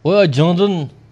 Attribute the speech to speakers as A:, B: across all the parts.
A: Oya jingdin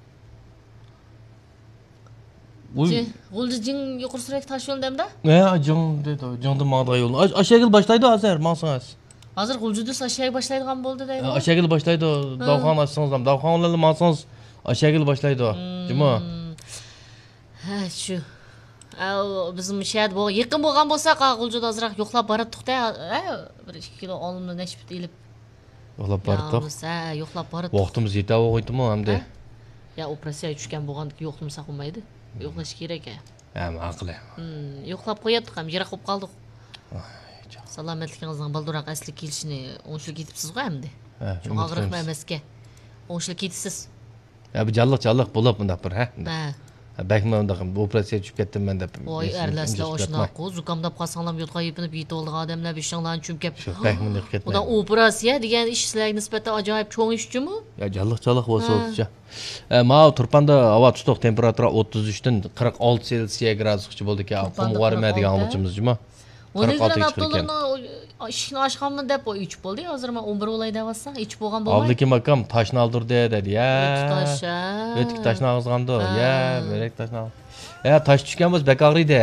B: G'ulji jing yuqursiroq tosh yo'ldamda?
A: jing dedi. Jingdin mağda yolun. Aşağıya başlaydı hazır mansınız.
B: Hazır g'uljida aşağıya başlaydigan bo'ldi deydi.
A: Aşağıya başlaydı. Davxon açsınız ham. Davxonlarni mansınız aşağıya başlaydı. Jima.
B: Ha, shu. Bizim shayat bu yaqin bo'lgan bo'lsa, g'uljida ozroq yo'qlab boribdik-da. Bir 2 kilo olimni nashbit ilib.
A: Yo'qlab boribdik.
B: Yo'qlab boribdik.
A: Vaqtimiz yetib qo'ydimi hamda?
B: Ya operatsiya tushgan bo'lganda yo'qlimsa qolmaydi. Yo'qlash kerak.
A: Ma'qul.
B: Yo'qlab qo'yatdik ham, yira qo'yib qoldik. Salomatligingizning balduroq asli kelishini 10 yil ketibsiz-ku hamda. Shu og'riqma emasga. 10 yil ketibsiz.
A: Bu jalliq bo'lib bunda bir, ha? Bakma unda operatsiya tushib ketdim men deb.
B: Voy, arlaslar oshnoq, zukamdab qolsanglar yotqa yepinib yetib oldigan odamlar beshinglarni tushib ketib.
A: Shu bakma deb ketdim.
B: Bunda operatsiya degan ish sizlarga nisbatan ajoyib cho'ng ishchimi?
A: Ya jalliq bo'lsa o'tcha. Ma Turpanda havo tutuq temperatura 33 dan 46 Selsiya gradusgacha bo'ldi ekan. Qumg'armaydigan olmoqchimizmi? 46 chiqirgan.
B: Ishni ochganmi deb ichib bo'ldi. Hozir men 11 bo'lay deyapsan, ichib bo'lgan bo'lmaydi.
A: Avliki makam toshni oldirdi dedi. Ya. O'tib toshni og'izgandi. Ya, berek toshni. Ya, tosh tushgan bo'lsa bak og'riydi.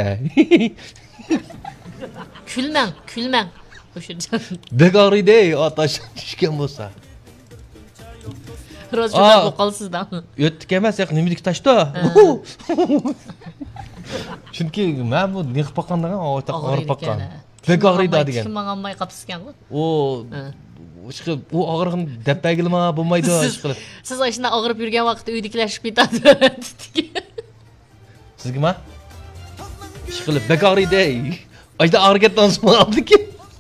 B: Kulmang. O'sha.
A: Bak og'riydi, tosh tushgan bo'lsa.
B: Roz shunday qo'qolsizdan.
A: O'tdik emas, yo'q, nimadik toshda? Chunki men bu neqib boqqandan og'rib boqqan. Bek og'riydi degan.
B: Kim menga qapsizgan-ku.
A: Chiqib, u og'riqni dabbagilma bo'lmaydi chiqib.
B: Siz ashuna og'rib yurgan vaqtda uydikilashib ketadi.
A: Sizga chiqib, bek og'riydi. Ayda og'riqdan so'ng oldiki.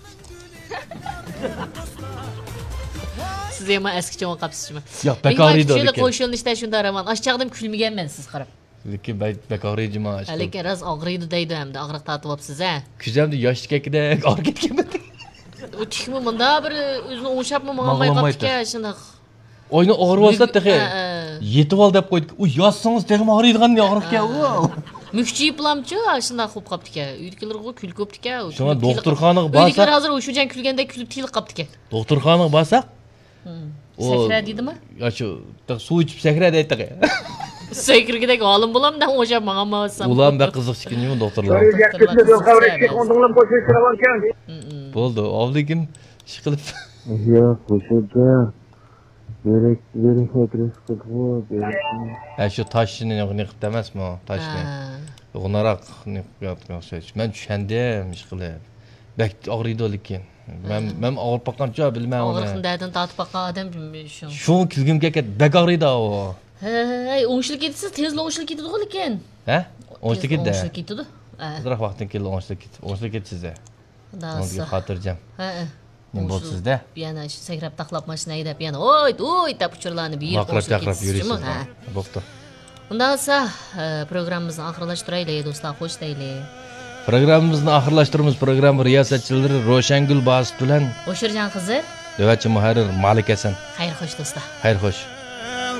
B: Siz ham eskicha qapsizmi?
A: Yo'q, bek og'riydi
B: degan. Shunda qo'shilni ishda shunda raman. Ashchaqdim kulmaganman siz qarab.
A: Lekin bek og'riyjima.
B: Lekin raz og'riydi deydi hamda og'riq tatib olibsiz-a.
A: Kuzamda yosh ketganda og'rib ketganman.
B: U tikmi bunda bir o'zini o'ngshapmi menga qopdi shunday.
A: Oyni og'rib olsa texe yetib ol deb qo'ydik. U yozsangiz texe og'riydigan og'riqga.
B: Mukchiyiplamchi shunday qo'yib qopdi-ka. Uydagilarga kulib qopdi-ka.
A: Shunga doktorxonaga borsak.
B: Uydagilar hozir o'shujan kulganda kulib tilib qopdi-ka.
A: Doktorxonaga borsak.
B: Sakra deydimi?
A: Ya shu suv ichib sakra deydi.
B: Sekrigidek olim bo'lamdan o'sha menga olsam.
A: Ulan be qiziq chiqinmi doktorlar. Bo'ldi, avligim shiqilib.
C: Yo'q, o'sha berek adres qilib.
A: Shu toshni niqib emasmi, toshni. Unaroq niqib o'xshaydi. Men tushundim ishqilib. Bak og'riydi lekin. Men og'rib qoqqancha bilmayman.
B: Og'riqdan tatib qoqqan odam shu.
A: Shu kilgimga ket, bak og'riydi u.
B: Hey, o'ngshil ketsa, tezla o'ngshil ketadi-ku lekin.
A: Ha? O'ngshil ketdi.
B: O'ngshil ketadi.
A: Qizroq vaqtdan keyin o'ngshil ketdi. O'ngshil ketdi-sizda. Xudoga xotirjam. Nima bo'ldi sizda?
B: Yana sakrab taqlab mashina haydab yana oy deb uchurlarni bir yerga
A: chaqirib yurasiz. Bo'pti.
B: Undan so'ng programmamizni oxirlashtiraylik, do'stlar, xo'sh deylik.
A: Programmamizni oxirlashtiramiz. Program riyosatchilari Roshangul Basut bilan
B: O'shirjon qizi,
A: Devachi muharrir Malik Hasan.
B: Xayr xo'sh do'stlar.
A: Xayr xo'sh.